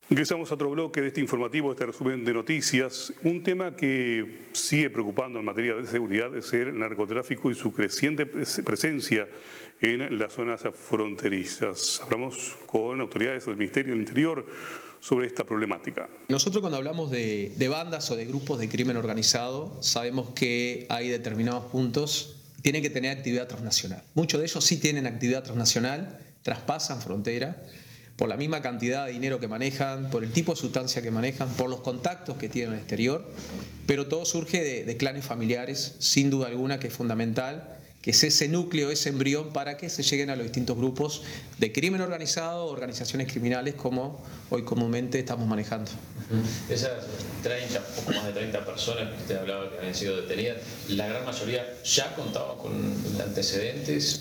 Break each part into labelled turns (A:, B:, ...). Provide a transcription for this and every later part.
A: Ingresamos a otro bloque de este informativo, este resumen de noticias. Un tema que sigue preocupando en materia de seguridad es el narcotráfico y su creciente presencia en las zonas fronterizas. Hablamos con autoridades del Ministerio del Interior sobre esta problemática.
B: Nosotros cuando hablamos de bandas o de grupos de crimen organizado, sabemos que hay determinados puntos que tienen que tener actividad transnacional. Muchos de ellos sí tienen actividad transnacional, traspasan frontera, por la misma cantidad de dinero que manejan, por el tipo de sustancia que manejan, por los contactos que tienen en el exterior, pero todo surge de clanes familiares, sin duda alguna que es fundamental, que es ese núcleo, ese embrión para que se lleguen a los distintos grupos de crimen organizado, organizaciones criminales como hoy comúnmente estamos manejando.
C: Esas 30, poco más de 30 personas que usted hablaba que habían sido detenidas, la gran mayoría ya contaba con antecedentes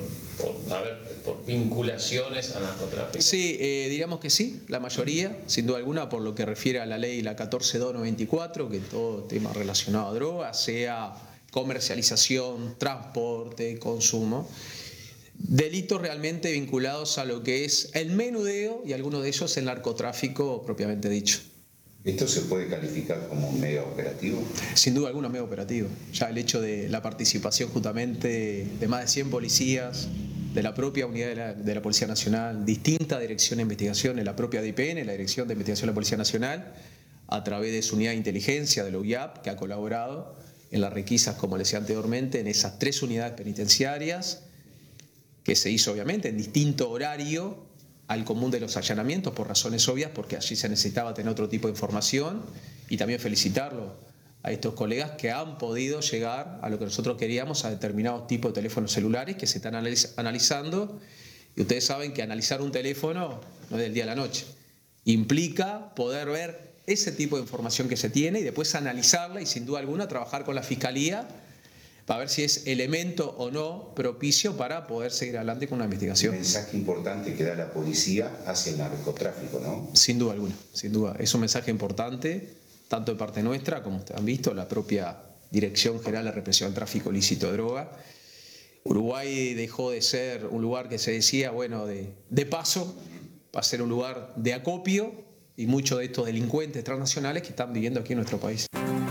C: por vinculaciones al narcotráfico.
B: Sí, diríamos que sí, la mayoría, sin duda alguna, por lo que refiere a la ley la 14294, que todo tema relacionado a drogas, sea comercialización, transporte, consumo, delitos realmente vinculados a lo que es el menudeo y algunos de ellos el narcotráfico propiamente dicho.
D: ¿Esto se puede calificar como un mega operativo?
B: Sin duda alguna, mega operativo. Ya el hecho de la participación justamente de más de 100 policías, de la propia unidad de la Policía Nacional, distintas direcciones de investigación, en la propia DIPN, la Dirección de Investigación de la Policía Nacional, a través de su unidad de inteligencia, de la UIAP, que ha colaborado en las requisas, como les decía anteriormente, en esas 3 unidades penitenciarias, que se hizo obviamente en distinto horario al común de los allanamientos, por razones obvias, porque allí se necesitaba tener otro tipo de información, y también felicitarlo a estos colegas que han podido llegar a lo que nosotros queríamos, a determinados tipos de teléfonos celulares que se están analizando, y ustedes saben que analizar un teléfono no es del día a la noche, implica poder ver ese tipo de información que se tiene y después analizarla y sin duda alguna trabajar con la Fiscalía para ver si es elemento o no propicio para poder seguir adelante con una investigación.
D: Un mensaje importante que da la policía hacia el narcotráfico, ¿no?
B: Sin duda alguna, sin duda. Es un mensaje importante, tanto de parte nuestra, como ustedes han visto, la propia Dirección General de Represión al Tráfico Ilícito de Droga. Uruguay dejó de ser un lugar que se decía, bueno, de paso, va a ser un lugar de acopio, y muchos de estos delincuentes transnacionales que están viviendo aquí en nuestro país.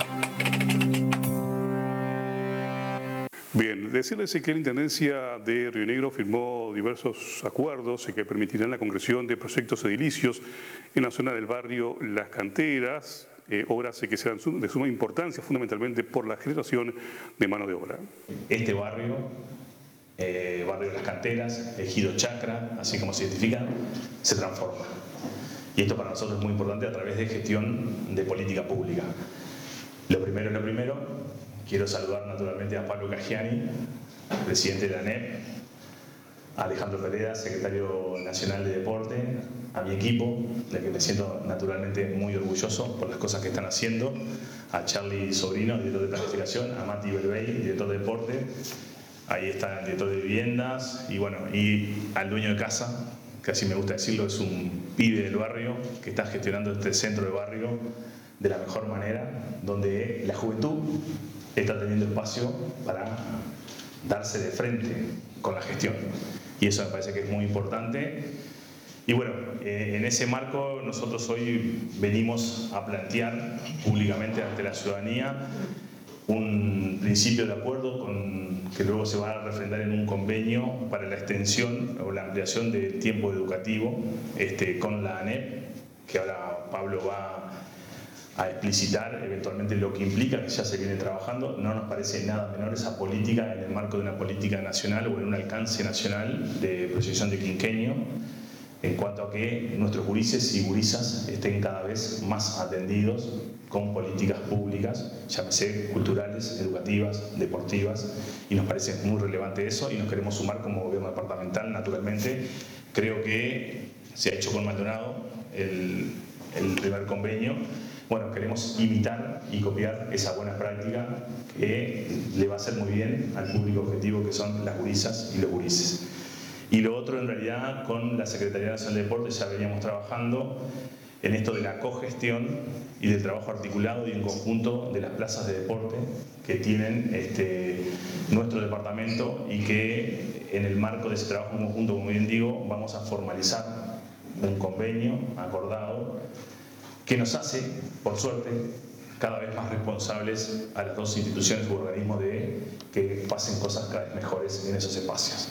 A: Bien, decirles que la Intendencia de Río Negro firmó diversos acuerdos que permitirán la concreción de proyectos edilicios en la zona del barrio Las Canteras, obras que serán de suma importancia fundamentalmente por la generación de mano de obra.
E: Este barrio, barrio Las Canteras, Ejido Chacra, así como se identifican, se transforma. Y esto para nosotros es muy importante a través de gestión de política pública. Lo primero es lo primero. Quiero saludar naturalmente a Pablo Caggiani, presidente de la ANEP, a Alejandro Pereda, secretario nacional de Deporte, a mi equipo, de que me siento naturalmente muy orgulloso por las cosas que están haciendo, a Charlie Sobrino, director de Planificación, a Mati Belvey, director de Deporte, ahí está el director de Viviendas, y bueno, y al dueño de casa, que así me gusta decirlo, es un pibe del barrio que está gestionando este centro de barrio de la mejor manera, donde la juventud está teniendo espacio para darse de frente con la gestión. Y eso me parece que es muy importante. Y bueno, en ese marco nosotros hoy venimos a plantear públicamente ante la ciudadanía un principio de acuerdo que luego se va a refrendar en un convenio para la extensión o la ampliación del tiempo educativo con la ANEP, que ahora Pablo va a explicitar eventualmente lo que implica, que ya se viene trabajando. No nos parece nada menor esa política en el marco de una política nacional o en un alcance nacional de proyección de quinquenio, en cuanto a que nuestros gurises y gurisas estén cada vez más atendidos con políticas públicas, llámese culturales, educativas, deportivas, y nos parece muy relevante eso y nos queremos sumar como gobierno departamental, naturalmente. Creo que se ha hecho con Maldonado el primer convenio. Bueno, queremos imitar y copiar esa buena práctica que le va a hacer muy bien al público objetivo que son las gurisas y los gurises. Y lo otro, en realidad, con la Secretaría Nacional de Deportes ya veníamos trabajando en esto de la cogestión y del trabajo articulado y en conjunto de las plazas de deporte que tienen nuestro departamento, y que en el marco de ese trabajo en conjunto, como bien digo, vamos a formalizar un convenio acordado que nos hace, por suerte, cada vez más responsables a las dos instituciones u organismos de que pasen cosas cada vez mejores en esos espacios.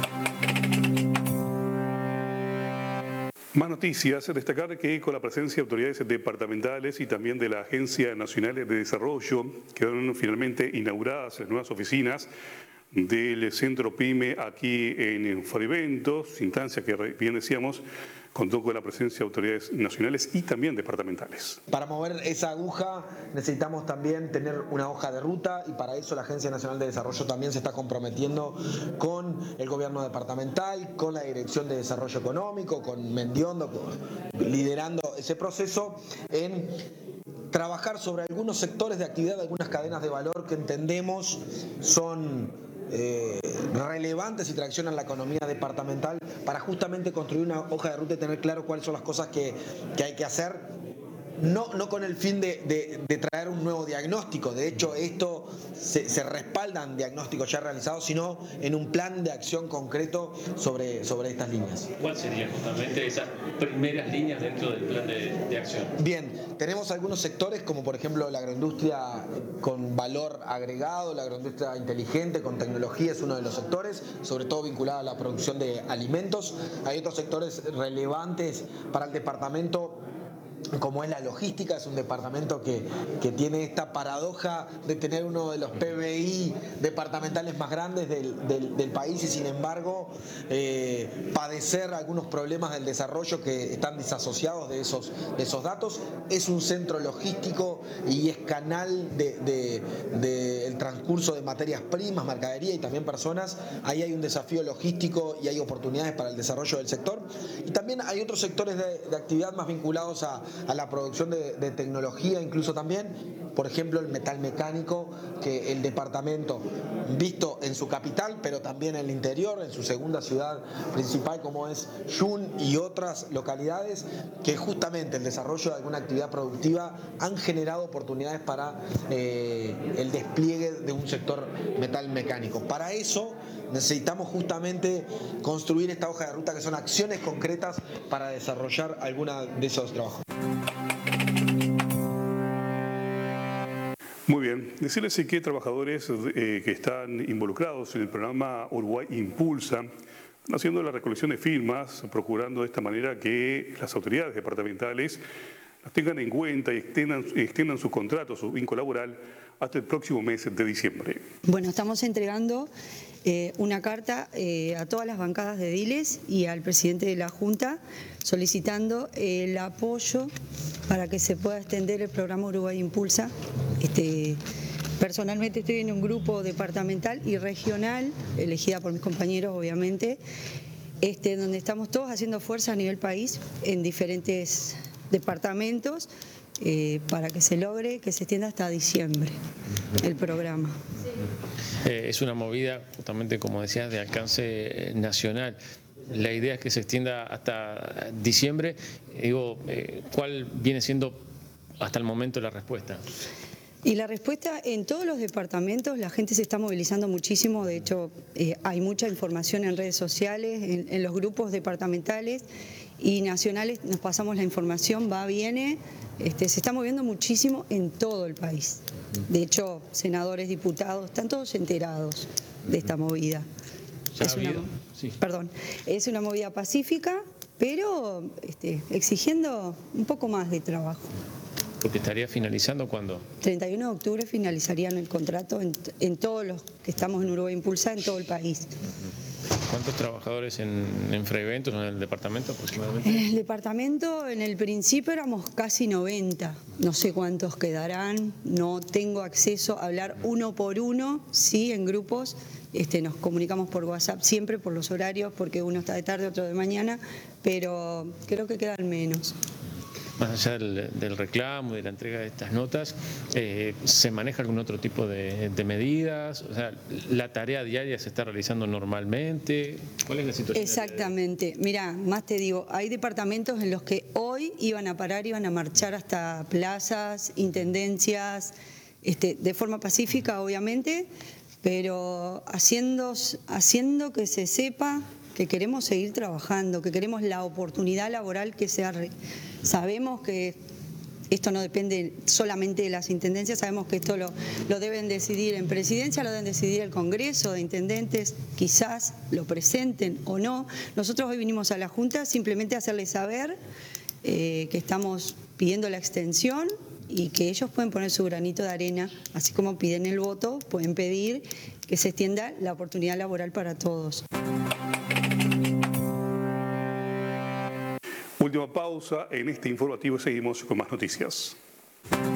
A: Más noticias, destacar que con la presencia de autoridades departamentales y también de la Agencia Nacional de Desarrollo quedaron finalmente inauguradas las nuevas oficinas del Centro PYME aquí en Fariventos, instancia que bien decíamos contó con la presencia de autoridades nacionales y también departamentales.
F: Para mover esa aguja necesitamos también tener una hoja de ruta y para eso la Agencia Nacional de Desarrollo también se está comprometiendo con el gobierno departamental, con la Dirección de Desarrollo Económico, con Mendiondo, liderando ese proceso en trabajar sobre algunos sectores de actividad, algunas cadenas de valor que entendemos son relevantes y traccionan la economía departamental para justamente construir una hoja de ruta y tener claro cuáles son las cosas que hay que hacer. No con el fin de traer un nuevo diagnóstico, de hecho esto se respalda en diagnósticos ya realizados, sino en un plan de acción concreto sobre estas líneas.
C: ¿Cuáles serían justamente esas primeras líneas dentro del plan de acción?
F: Bien, tenemos algunos sectores como por ejemplo la agroindustria con valor agregado, la agroindustria inteligente con tecnología es uno de los sectores, sobre todo vinculado a la producción de alimentos. Hay otros sectores relevantes para el departamento como es la logística, es un departamento que tiene esta paradoja de tener uno de los PBI departamentales más grandes del país y sin embargo padecer algunos problemas del desarrollo que están disasociados de esos datos. Es un centro logístico y es canal del transcurso de materias primas, mercadería y también personas. Ahí hay un desafío logístico y hay oportunidades para el desarrollo del sector. Y también hay otros sectores de actividad más vinculados a la producción de tecnología, incluso también, por ejemplo, el metal mecánico, que el departamento, visto en su capital, pero también en el interior, en su segunda ciudad principal, como es Yun y otras localidades, que justamente el desarrollo de alguna actividad productiva han generado oportunidades para el despliegue de un sector metal mecánico. Para eso necesitamos justamente construir esta hoja de ruta que son acciones concretas para desarrollar alguna de esos trabajos.
A: Muy bien, decirles que trabajadores que están involucrados en el programa Uruguay Impulsa están haciendo la recolección de firmas, procurando de esta manera que las autoridades departamentales las tengan en cuenta y extiendan su contrato, su vínculo laboral, hasta el próximo mes de diciembre.
G: Bueno, estamos entregando una carta a todas las bancadas de ediles y al presidente de la Junta solicitando el apoyo para que se pueda extender el programa Uruguay Impulsa. Personalmente estoy en un grupo departamental y regional, elegida por mis compañeros obviamente, donde estamos todos haciendo fuerza a nivel país en diferentes departamentos para que se logre, que se extienda hasta diciembre el programa.
C: Es una movida, justamente como decías, de alcance nacional. La idea es que se extienda hasta diciembre. ¿Cuál viene siendo hasta el momento la respuesta?
G: Y la respuesta en todos los departamentos, la gente se está movilizando muchísimo, de hecho hay mucha información en redes sociales, en los grupos departamentales y nacionales nos pasamos la información, va, viene, se está moviendo muchísimo en todo el país. De hecho, senadores, diputados, están todos enterados de esta movida. Es una movida pacífica, pero exigiendo un poco más de trabajo.
C: Porque estaría finalizando ¿cuándo?
G: 31 de octubre finalizarían el contrato en todos los que estamos en Uruguay Impulsa, en todo el país.
C: ¿Cuántos trabajadores en Fariventos o en el departamento aproximadamente?
G: En el departamento, en el principio éramos casi 90. No sé cuántos quedarán, no tengo acceso a hablar uno por uno, sí, en grupos. Nos comunicamos por WhatsApp siempre por los horarios, porque uno está de tarde, otro de mañana, pero creo que quedan menos.
C: Más allá del reclamo, de la entrega de estas notas, ¿se maneja algún otro tipo de medidas? O sea, ¿la tarea diaria se está realizando normalmente? ¿Cuál es la situación?
G: Exactamente. Mirá, más te digo, hay departamentos en los que hoy iban a parar, iban a marchar hasta plazas, intendencias, de forma pacífica, obviamente, pero haciendo que se sepa que queremos seguir trabajando, que queremos la oportunidad laboral que sea. Sabemos que esto no depende solamente de las intendencias, sabemos que esto lo deben decidir en presidencia, lo deben decidir el Congreso de Intendentes, quizás lo presenten o no. Nosotros hoy vinimos a la Junta simplemente a hacerles saber que estamos pidiendo la extensión y que ellos pueden poner su granito de arena, así como piden el voto, pueden pedir que se extienda la oportunidad laboral para todos.
A: Última pausa en este informativo, seguimos con más noticias.